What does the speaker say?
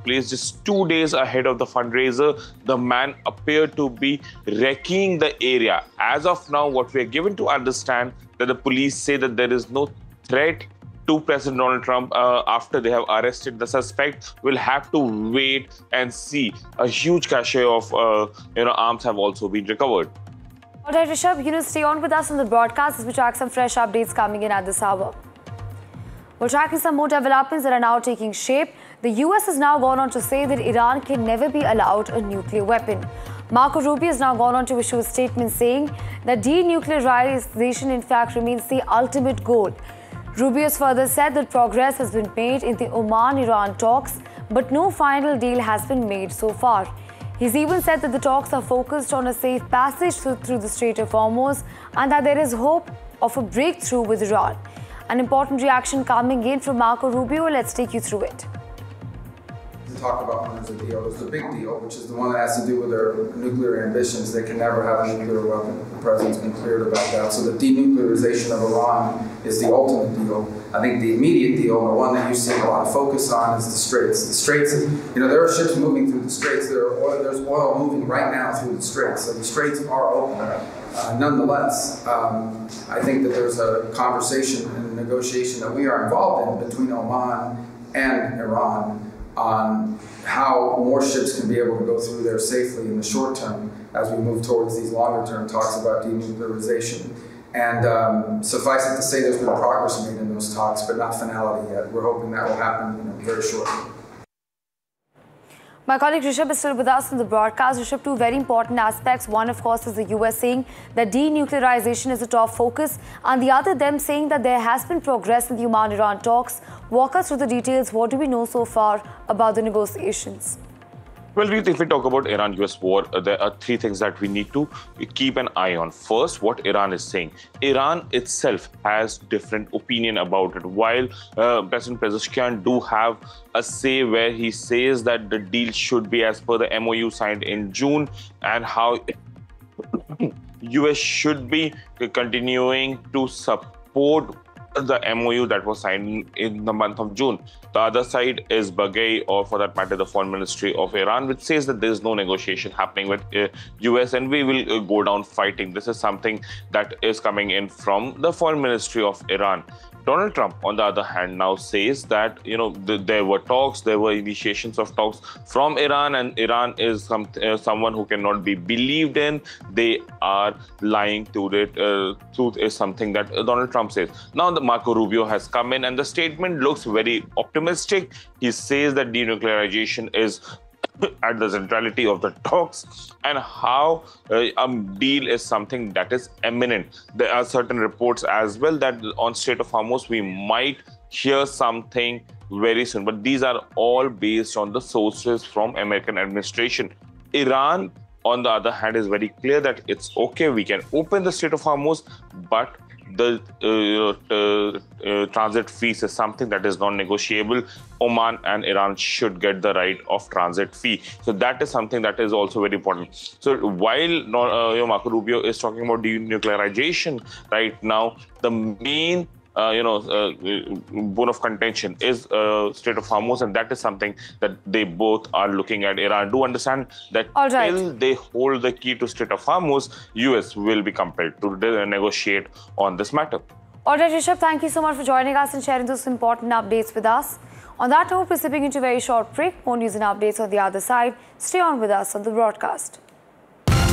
place just 2 days ahead of the fundraiser. The man appeared to be wrecking the area. As of now, what we are given to understand that the police say that there is no threat to President Donald Trump after they have arrested the suspect. We'll have to wait and see. A huge cache of arms have also been recovered. All right, Rishabh, stay on with us on the broadcast as we track some fresh updates coming in at this hour. We're tracking some more developments that are now taking shape. The US has now gone on to say that Iran can never be allowed a nuclear weapon. Marco Rubio has now gone on to issue a statement saying that denuclearization in fact remains the ultimate goal. Rubio has further said that progress has been made in the Oman-Iran talks, but no final deal has been made so far. He's even said that the talks are focused on a safe passage through the Strait of Hormuz and that there is hope of a breakthrough with Iran. An important reaction coming in from Marco Rubio. Let's take you through it. To talk about when there's a deal, there's the big deal, which is the one that has to do with their nuclear ambitions. They can never have a nuclear weapon. The president's been clear about that. So the denuclearization of Iran is the ultimate deal. I think the immediate deal, the one that you see a lot of focus on, is the Straits. The Straits, there are ships moving through the Straits. There's oil moving right now through the Straits. So the Straits are open. Nonetheless, I think that there's a conversation and a negotiation that we are involved in between Oman and Iran on how more ships can be able to go through there safely in the short term as we move towards these longer term talks about denuclearization. And suffice it to say there's been progress made in those talks, but not finality yet. We're hoping that will happen very shortly. My colleague Rishabh is still with us on the broadcast. Rishabh, two very important aspects. One, of course, is the US saying that denuclearization is a top focus, and the other, them saying that there has been progress in the Oman-Iran talks. Walk us through the details. What do we know so far about the negotiations? Well, if we talk about Iran-US war, there are three things that we need to keep an eye on. First, what Iran is saying. Iran itself has different opinion about it. While President Pezeshkian do have a say where he says that the deal should be as per the MOU signed in June and how US should be continuing to support the MOU that was signed in the month of June. The other side is Baghei, or for that matter, the Foreign Ministry of Iran, which says that there is no negotiation happening with US and we will go down fighting. This is something that is coming in from the Foreign Ministry of Iran. Donald Trump, on the other hand, now says that, there were talks, there were initiations of talks from Iran, and Iran is someone who cannot be believed in. They are lying to it. Truth is something that Donald Trump says. Now, the Marco Rubio has come in, and the statement looks very optimistic. He says that denuclearization is at the centrality of the talks and how a deal is something that is imminent. There are certain reports as well that on Strait of Hormuz we might hear something very soon, but these are all based on the sources from American administration. Iran, on the other hand, is very clear that it's okay, we can open the Strait of Hormuz, but the transit fees is something that is non-negotiable. Oman and Iran should get the right of transit fee. So that is something that is also very important. So while Marco Rubio is talking about denuclearization right now, the main bone of contention is Strait of Hormuz, and that is something that they both are looking at. Iran do understand that till they hold the key to Strait of Hormuz, US will be compelled to negotiate on this matter. All right, Rishabh, thank you so much for joining us and sharing those important updates with us. On that note, we're slipping into a very short break. More news and updates on the other side. Stay on with us on the broadcast.